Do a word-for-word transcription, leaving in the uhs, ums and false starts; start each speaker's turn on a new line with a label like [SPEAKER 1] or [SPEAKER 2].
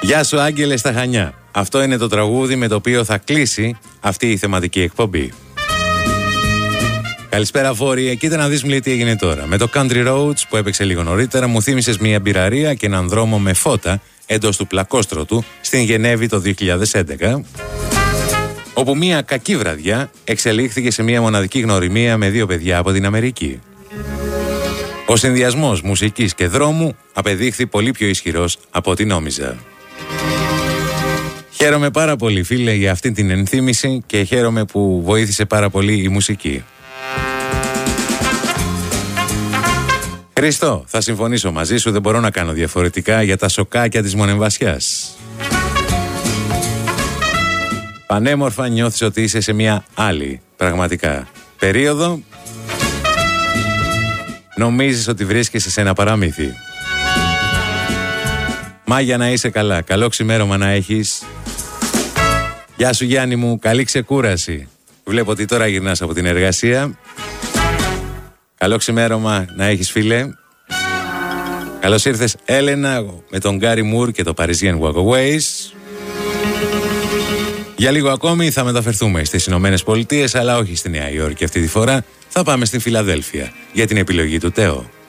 [SPEAKER 1] Γεια σου Άγγελε στα Χανιά. Αυτό είναι το τραγούδι με το οποίο θα κλείσει αυτή η θεματική εκπομπή. Καλησπέρα Φόρη, κοίτα να δεις μου λέει τι έγινε τώρα. Με το Country Roads που έπαιξε λίγο νωρίτερα μου θύμισες μια μπειραρία και έναν δρόμο με φώτα εντός του πλακόστρωτου στην Γενέβη το δύο χιλιάδες έντεκα, όπου μια κακή βραδιά εξελίχθηκε σε μια μοναδική γνωριμία με δύο παιδιά από την Αμερική. Ο συνδυασμός μουσικής και δρόμου απεδείχθη πολύ πιο ισχυρός από ό,τι νόμιζα. Χαίρομαι πάρα πολύ φίλε για αυτή την ενθύμηση και χαίρομαι που βοήθησε πάρα πολύ η μουσική. Χριστό, θα συμφωνήσω μαζί σου, δεν μπορώ να κάνω διαφορετικά για τα σοκάκια της μονεμβασιάς. Πανέμορφα νιώθεις ότι είσαι σε μια άλλη, πραγματικά, περίοδο. Νομίζεις ότι βρίσκεσαι σε ένα παραμύθι. Μάγια να είσαι καλά, καλό ξημέρωμα να έχεις. Γεια σου Γιάννη μου, καλή ξεκούραση. Βλέπω ότι τώρα γυρνάς από την εργασία. Καλό ξημέρωμα να έχεις φίλε. Καλώς ήρθες Έλενα με τον Γκάρι Μουρ και το Parisian Walkaways. Για λίγο ακόμη θα μεταφερθούμε στις Ηνωμένες Πολιτείες, αλλά όχι στη Νέα Υόρκη αυτή τη φορά. Θα πάμε στην Φιλαδέλφια για την επιλογή του Τέο.